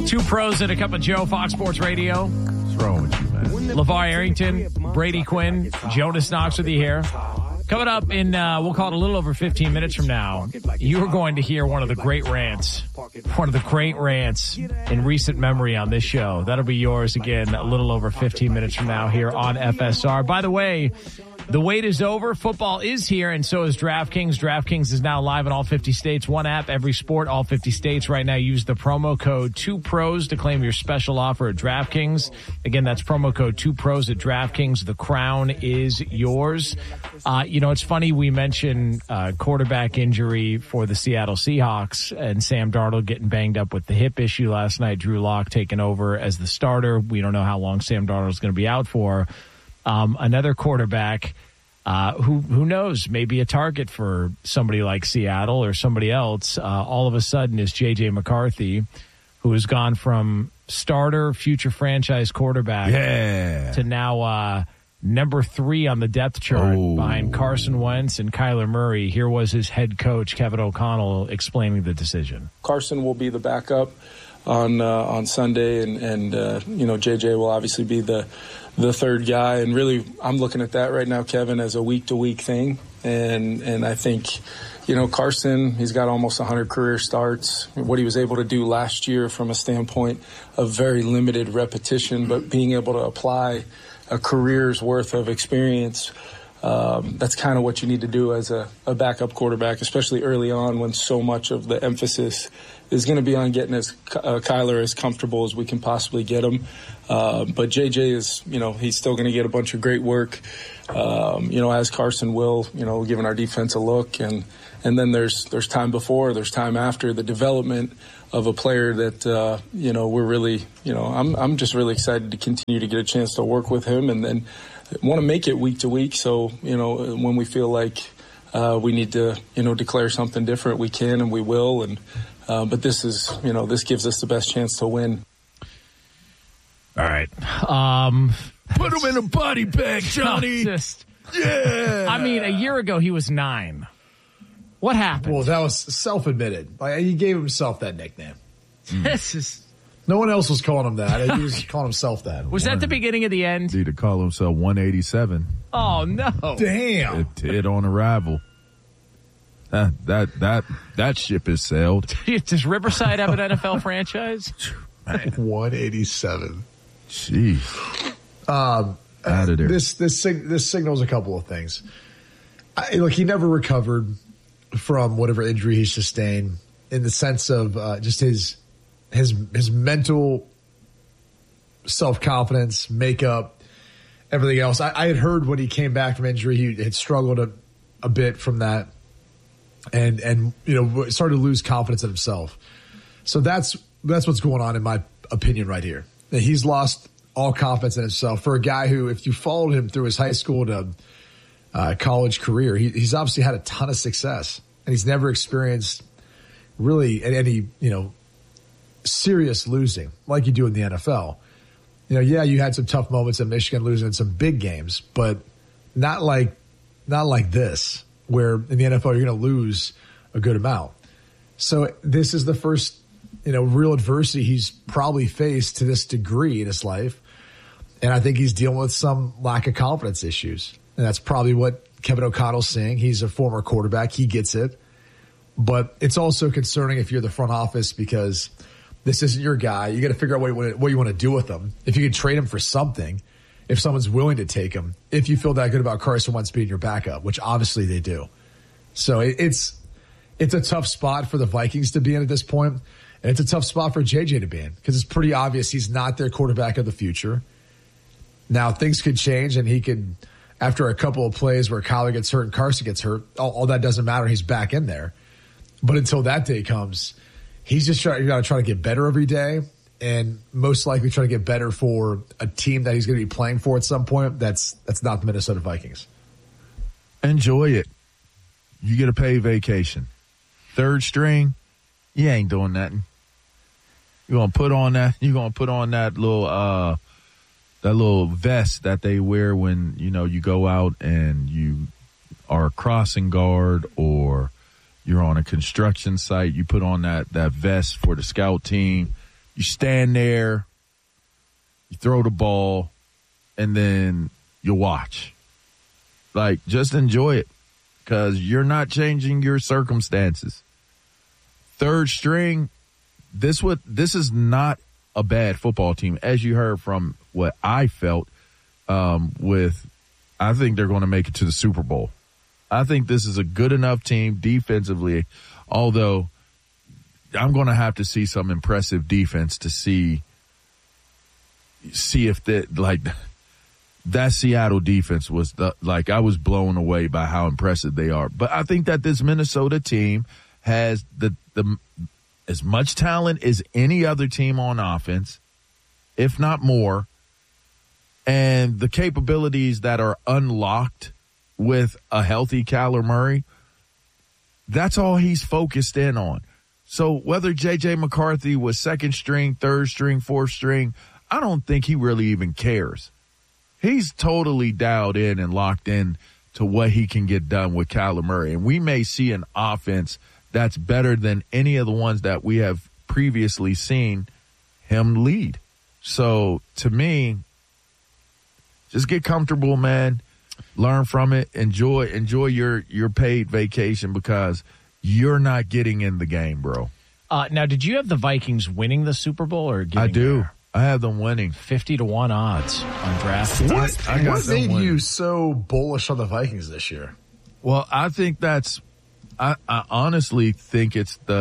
Two pros and a cup of Joe, Fox Sports Radio. What's wrong with you, man? LeVar Arrington, Brady Quinn, Jonas Knox with you here. Coming up in, we'll call it a little over 15 minutes from now, you are going to hear one of the great rants in recent memory on this show. That'll be yours again a little over 15 minutes from now here on FSR. By the way, the wait is over. Football is here, and so is DraftKings. DraftKings is now live in all 50 states. One app, every sport, all 50 states. Right now, use the promo code 2pros to claim your special offer at DraftKings. Again, that's promo code 2pros at DraftKings. The crown is yours. It's funny we mentioned quarterback injury for the Seattle Seahawks and Sam Darnold getting banged up with the hip issue last night. Drew Lock taking over as the starter. We don't know how long Sam Darnold is going to be out for. Another quarterback who knows, maybe a target for somebody like Seattle or somebody else, all of a sudden is J.J. McCarthy, who has gone from starter, future franchise quarterback to now number 3 on the depth chart behind Carson Wentz and Kyler Murray. Here was his head coach, Kevin O'Connell, explaining the decision. Carson will be the backup on Sunday, and J.J. will obviously be the third guy. And really, I'm looking at that right now, Kevin, as a week-to-week thing. And I think, Carson, he's got almost 100 career starts. What he was able to do last year from a standpoint of very limited repetition, but being able to apply a career's worth of experience, that's kind of what you need to do as a backup quarterback, especially early on when so much of the emphasis is going to be on getting Kyler as comfortable as we can possibly get him. But JJ is, he's still going to get a bunch of great work, as Carson will, giving our defense a look. And then there's time before, there's time after the development of a player that, we're really, I'm just really excited to continue to get a chance to work with him and then want to make it week to week. So, when we feel like we need to, declare something different, we can and we will. And but this is, this gives us the best chance to win. All right. Put him in a body bag, Johnny. I mean, a year ago he was 9. What happened? Well, that was self-admitted. He gave himself that nickname. This is... No one else was calling him that. He was calling himself that. Was that the beginning of the end? Need to call himself 187. Oh, no. Damn. Ted on arrival. That ship is sailed. Does Riverside have an NFL franchise? 187. Jeez. Out of there. This signals a couple of things. Look, he never recovered from whatever injury he sustained in the sense of just his mental self-confidence, makeup, everything else. I had heard when he came back from injury, he had struggled a bit from that and started to lose confidence in himself. So that's what's going on in my opinion right here. That he's lost all confidence in himself for a guy who, if you followed him through his high school to college career, he's obviously had a ton of success and he's never experienced really any, serious losing like you do in the NFL. You had some tough moments in Michigan losing in some big games, but not like this, where in the NFL you're going to lose a good amount. So this is the first, real adversity he's probably faced to this degree in his life. And I think he's dealing with some lack of confidence issues. And that's probably what Kevin O'Connell's saying. He's a former quarterback. He gets it. But it's also concerning if you're the front office because this isn't your guy. You got to figure out what you want to do with him. If you can trade him for something, if someone's willing to take him, if you feel that good about Carson Wentz being your backup, which obviously they do. So it's a tough spot for the Vikings to be in at this point, and it's a tough spot for JJ to be in because it's pretty obvious he's not their quarterback of the future. Now things could change, and he could, after a couple of plays where Kyler gets hurt and Carson gets hurt, all that doesn't matter. He's back in there. But until that day comes, he's just got to try to get better every day, and most likely try to get better for a team that he's going to be playing for at some point. That's not the Minnesota Vikings. Enjoy it. You get a paid vacation. Third string, you ain't doing nothing. You're gonna put on that little vest that they wear when you go out and you are a crossing guard or you're on a construction site. You put on that vest for the scout team. You stand there, you throw the ball, and then you watch. Like, just enjoy it because you're not changing your circumstances. Third string, this is not a bad football team, as you heard from what I felt I think they're going to make it to the Super Bowl. I think this is a good enough team defensively, although I'm going to have to see some impressive defense to see if that Seattle defense was I was blown away by how impressive they are. But I think that this Minnesota team has the as much talent as any other team on offense, if not more, and the capabilities that are unlocked with a healthy Kyler Murray, that's all he's focused in on. So whether J.J. McCarthy was second string, third string, fourth string, I don't think he really even cares. He's totally dialed in and locked in to what he can get done with Kyler Murray. And we may see an offense that's better than any of the ones that we have previously seen him lead. So to me, just get comfortable, man. Learn from it. Enjoy your paid vacation because you're not getting in the game, bro. Now, did you have the Vikings winning the Super Bowl or getting I do. there? I have them winning 50-1 odds on DraftKings. What made you so bullish on the Vikings this year? Well, I think I honestly think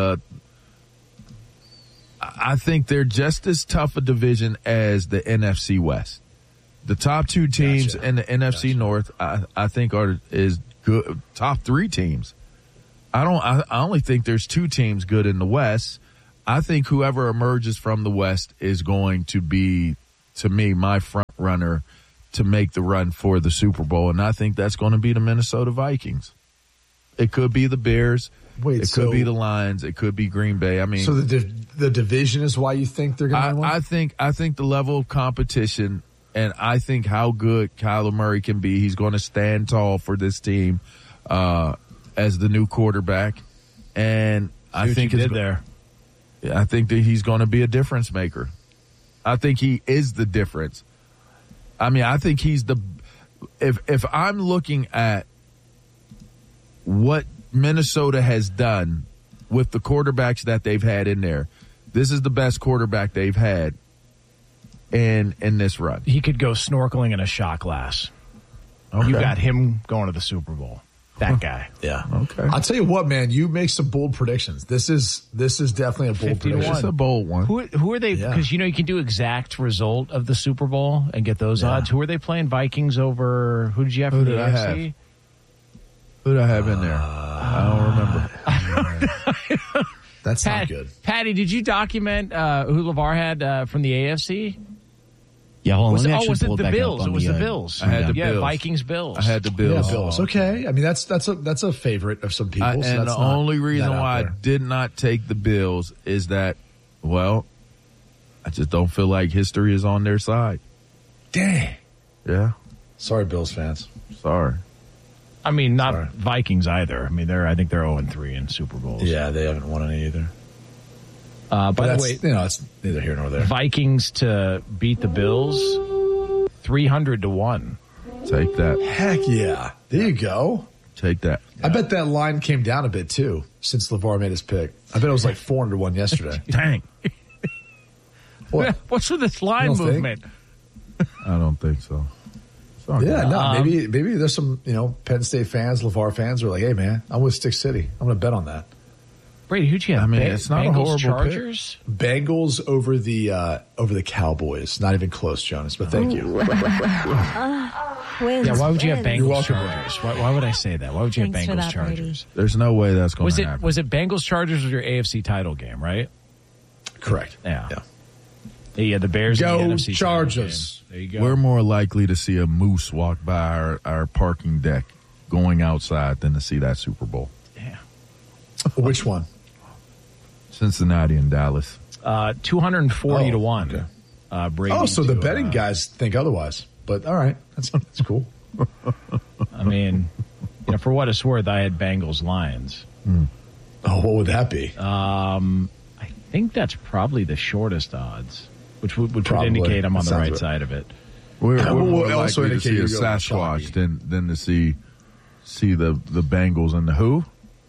I think they're just as tough a division as the NFC West. The top two teams in the NFC North, I think is good. Top three teams. I only think there's two teams good in the West. I think whoever emerges from the West is going to be, to me, my front runner to make the run for the Super Bowl. And I think that's going to be the Minnesota Vikings. It could be the Bears. It could be the Lions. It could be Green Bay. I mean, so the division is why you think they're going to win? I think the level of competition and I think how good Kyler Murray can be. He's going to stand tall for this team as the new quarterback. And I think I think that he's going to be a difference maker. I think he is the difference. I mean, I think he's if I'm looking at what Minnesota has done with the quarterbacks that they've had in there, this is the best quarterback they've had in this run. He could go snorkeling in a shot glass. Okay. You got him going to the Super Bowl. That guy. Yeah. Okay. I'll tell you what, man, you make some bold predictions. This is definitely a bold prediction. It's a bold one. Who are they? Because, you can do exact result of the Super Bowl and get those odds. Who are they playing? Vikings over, who did you have for the AFC? Who did I have in there? I don't remember. That's not good. Patty, did you document who LeVar had from the AFC? Yeah, hold on. Was it the Bills? It was the Bills. I had the Bills. Vikings, Bills. I had the Bills. Yeah, Bills. Okay. I mean, that's a favorite of some people. And the only reason why I did not take the Bills is that, well, I just don't feel like history is on their side. Dang. Yeah. Sorry, Bills fans. Sorry. I mean, not Vikings either. I mean, I think they're 0-3 in Super Bowls. Yeah, they haven't won any either. By the way, it's neither here nor there. Vikings to beat the Bills, 300-1. Take that. Heck yeah. There you go. Take that. I bet that line came down a bit too since LeVar made his pick. I bet it was like 400-1 yesterday. Dang. What's with this line movement? I don't think so. Yeah, no, maybe there's some, Penn State fans, LeVar fans who are like, hey man, I'm with Stick City. I'm going to bet on that. Brady, who'd you have? I mean, it's not Bengals, a horrible Chargers? Pick. Bengals over the Cowboys. Not even close, Jonas, but thank you. Why would you have Bengals, Chargers? Why would I say that? Why would you have Bengals, Chargers? There's no way that's going to happen. Was it Bengals, Chargers was your AFC title game, right? Correct. Yeah. Yeah, the Bears go in the NFC Chargers. There you go. We're more likely to see a moose walk by our parking deck going outside than to see that Super Bowl. Yeah. Which one? Cincinnati and Dallas. 240-1. Okay. Brady so the betting guys think otherwise. But all right, that's cool. I mean, for what it's worth, I had Bengals Lions. Oh, what would that be? I think that's probly the shortest odds, which would indicate I'm on the right side of it. We're more also likely to see a Sasquatch than to see the Bengals and the who?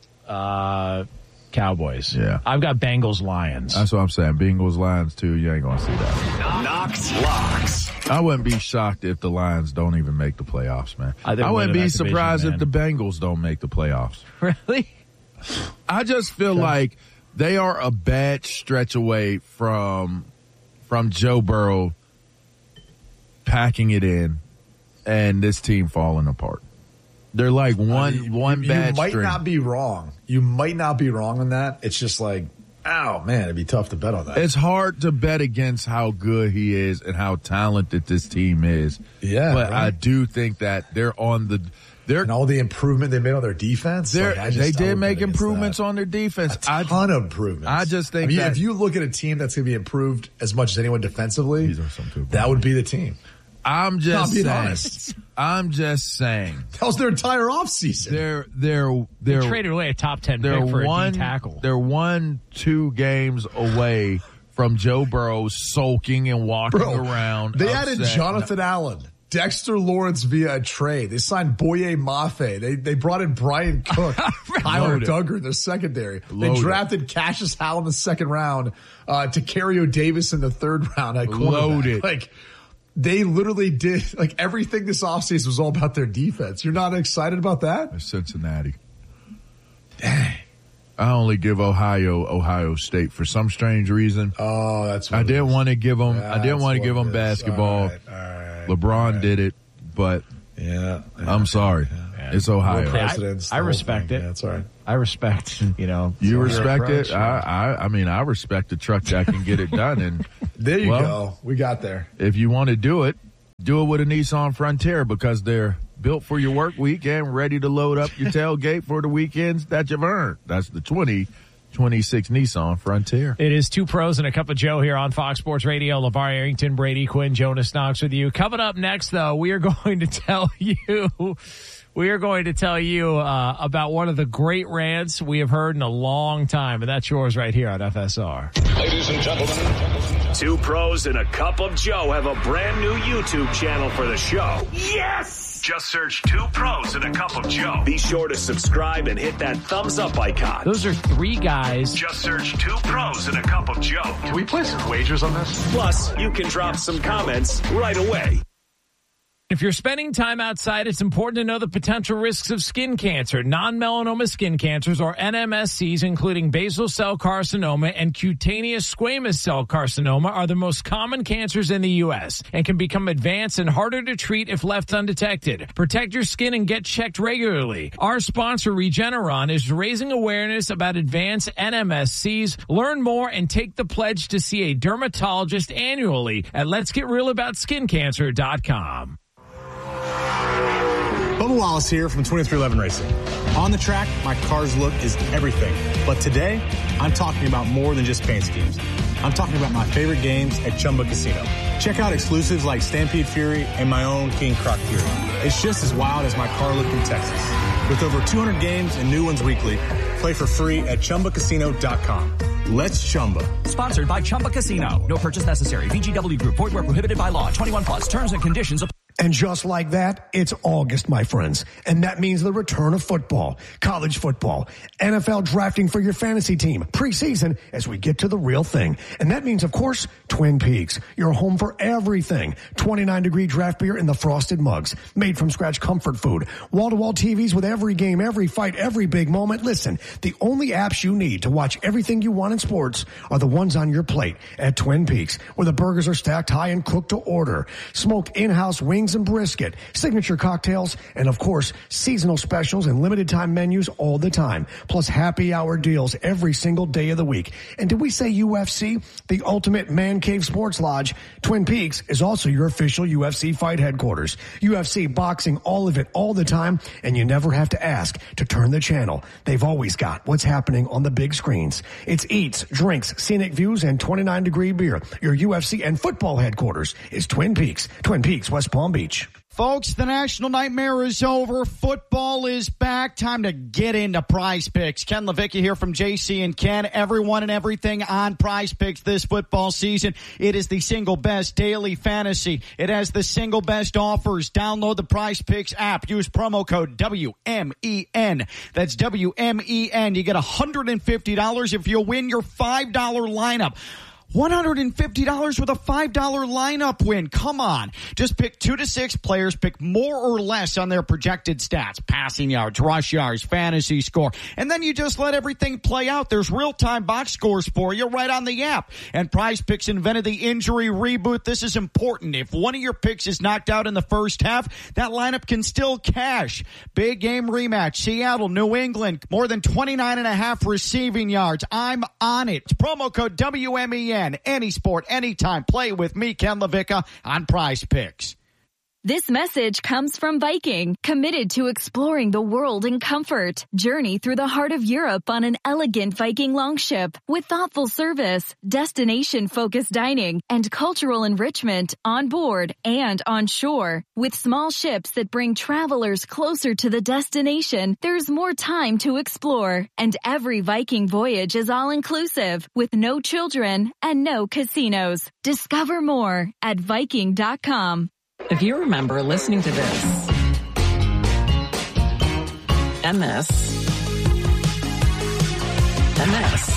Cowboys. Yeah. I've got Bengals Lions. That's what I'm saying. Bengals Lions too. You ain't gonna see that. Knox Locks. I wouldn't be shocked if the Lions don't even make the playoffs, man. I wouldn't be surprised if the Bengals don't make the playoffs. Really? I just feel like they are a bad stretch away from Joe Burrow packing it in and this team falling apart. They're like one bad You might string. not be wrong. You might not be wrong on that. It's just like, oh, man, it'd be tough to bet on that. It's hard to bet against how good he is and how talented this team is. Yeah, but right. I do think that they're and all the improvement they made on their defense. They did make improvements on their defense. A ton of improvements. I just think that if you look at a team that's going to be improved as much as anyone defensively, that would be the team. I'm just saying. Honest. I'm just saying. That was their entire offseason. They traded away a top 10 pick for a D tackle. They're 1-2 games away from Joe Burrow sulking and walking around. They added Jonathan Allen, Dexter Lawrence via a trade. They signed Boye Mafe. They brought in Brian Cook, Tyler Duggar in their secondary. They drafted Cassius Howell in the second round, Tacario Davis in the third round. Like, they literally did, like, everything this offseason was all about their defense. You're not excited about that? Cincinnati. Dang. I only give Ohio State for some strange reason. Oh, that's what I didn't want to give them. I didn't want to give them basketball. All right. LeBron did it, but I'm sorry. Yeah. It's Ohio. I respect it. That's all right. I respect, You respect it? I mean, I respect the truck that can get it done. And there you go. We got there. If you want to do it with a Nissan Frontier because they're built for your work week and ready to load up your tailgate for the weekends that you've earned. That's the 2026 Nissan Frontier. It is Two Pros and a Cup of Joe here on Fox Sports Radio. LeVar Arrington, Brady Quinn, Jonas Knox with you. Coming up next, though, we are going to tell you about one of the great rants we have heard in a long time, and that's yours right here on FSR. Ladies and gentlemen, Two Pros and a Cup of Joe have a brand new YouTube channel for the show. Yes! Just search Two Pros and a Cup of Joe. Be sure to subscribe and hit that thumbs up icon. Those are three guys. Just search Two Pros and a Cup of Joe. Can we play some wagers on this? Plus, you can drop some comments right away. If you're spending time outside, it's important to know the potential risks of skin cancer. Non-melanoma skin cancers, or NMSCs, including basal cell carcinoma and cutaneous squamous cell carcinoma, are the most common cancers in the U.S. and can become advanced and harder to treat if left undetected. Protect your skin and get checked regularly. Our sponsor, Regeneron, is raising awareness about advanced NMSCs. Learn more and take the pledge to see a dermatologist annually at letsgetrealaboutSkinCancer.com. Bubba Wallace here from 2311 Racing. On the track, my car's look is everything. But today, I'm talking about more than just paint schemes. I'm talking about my favorite games at Chumba Casino. Check out exclusives like Stampede Fury and my own King Croc Fury. It's just as wild as my car look in Texas. With over 200 games and new ones weekly, play for free at ChumbaCasino.com. Let's Chumba. Sponsored by Chumba Casino. No purchase necessary. VGW Group. Void where prohibited by law. 21 plus. Terms and conditions apply. And just like that, it's August, my friends. And that means the return of football, college football, NFL drafting for your fantasy team, preseason as we get to the real thing. And that means, of course, Twin Peaks, your home for everything. 29-degree draft beer in the frosted mugs, made from scratch comfort food, wall-to-wall TVs with every game, every fight, every big moment. Listen, the only apps you need to watch everything you want in sports are the ones on your plate at Twin Peaks, where the burgers are stacked high and cooked to order. Smoked in-house wings and brisket, signature cocktails, and of course, seasonal specials and limited time menus all the time. Plus happy hour deals every single day of the week. And did we say UFC? The ultimate man cave sports lodge. Twin Peaks is also your official UFC fight headquarters. UFC, boxing, all of it, all the time. And you never have to ask to turn the channel. They've always got what's happening on the big screens. It's eats, drinks, scenic views, and 29-degree beer. Your UFC and football headquarters is Twin Peaks, West Palm Beach. Folks, the national nightmare is over. Football is back. Time to get into Prize Picks. Ken Levicka here from JC and Ken. Everyone and everything on Prize Picks this football season. It is the single best daily fantasy. It has the single best offers. Download the Prize Picks app. Use promo code WMEN. That's WMEN. You get $150 if you win your $5 lineup. $150 with a $5 lineup win. Come on. Just pick 2 to 6 players. Pick more or less on their projected stats. Passing yards, rush yards, fantasy score. And then you just let everything play out. There's real-time box scores for you right on the app. And Prize Picks invented the injury reboot. This is important. If one of your picks is knocked out in the first half, that lineup can still cash. Big game rematch. Seattle, New England. More than 29.5 receiving yards. I'm on it. It's promo code WMEN. Any sport, anytime. Play with me, Ken Levicka, on Prize Picks. This message comes from Viking, committed to exploring the world in comfort. Journey through the heart of Europe on an elegant Viking longship with thoughtful service, destination-focused dining, and cultural enrichment on board and on shore. With small ships that bring travelers closer to the destination, there's more time to explore. And every Viking voyage is all-inclusive, with no children and no casinos. Discover more at Viking.com. If you remember listening to this, and this, and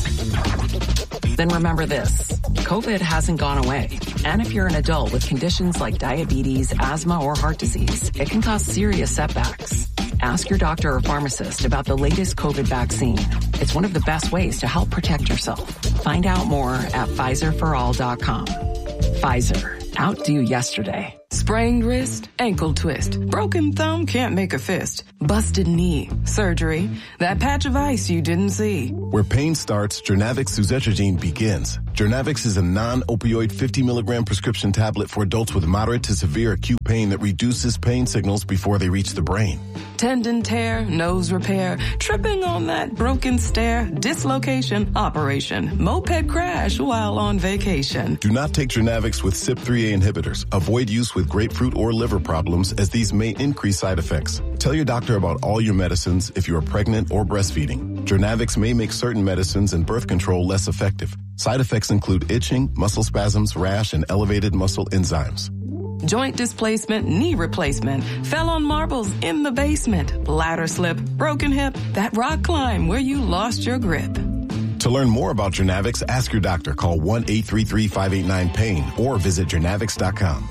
this, then remember this. COVID hasn't gone away. And if you're an adult with conditions like diabetes, asthma, or heart disease, it can cause serious setbacks. Ask your doctor or pharmacist about the latest COVID vaccine. It's one of the best ways to help protect yourself. Find out more at PfizerForAll.com. Pfizer. Outdo yesterday. Sprained wrist, ankle twist, broken thumb, can't make a fist, busted knee, surgery, that patch of ice you didn't see. Where pain starts, Journavx suzetrigine begins. Journavx is a non-opioid 50 milligram prescription tablet for adults with moderate to severe acute pain that reduces pain signals before they reach the brain. Tendon tear, nose repair, tripping on that broken stair, dislocation, operation, moped crash while on vacation. Do not take Journavx with CYP3A inhibitors. Avoid use with grapefruit or liver problems, as these may increase side effects. Tell your doctor about all your medicines if you are pregnant or breastfeeding. Journavx may make certain medicines and birth control less effective. Side effects include itching, muscle spasms, rash, and elevated muscle enzymes. Joint displacement, knee replacement, fell on marbles in the basement, ladder slip, broken hip, that rock climb where you lost your grip. To learn more about Journavx, ask your doctor. Call 1-833-589-PAIN or visit Journavx.com.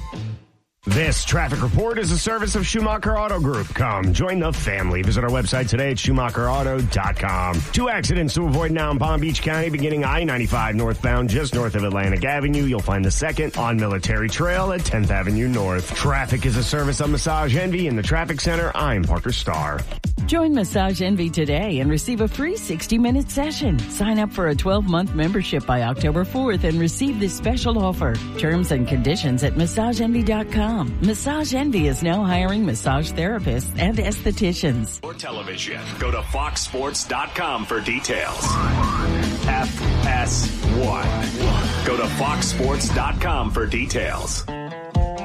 This traffic report is a service of Schumacher Auto Group. Come join the family. Visit our website today at SchumacherAuto.com. 2 accidents to avoid now in Palm Beach County, beginning I-95 northbound just north of Atlantic Avenue. You'll find the second on Military Trail at 10th Avenue North. Traffic is a service of Massage Envy in the Traffic Center. I'm Parker Starr. Join Massage Envy today and receive a free 60-minute session. Sign up for a 12-month membership by October 4th and receive this special offer. Terms and conditions at MassageEnvy.com. Massage Envy is now hiring massage therapists and estheticians. For television, go to FoxSports.com for details. FS1. Go to FoxSports.com for details.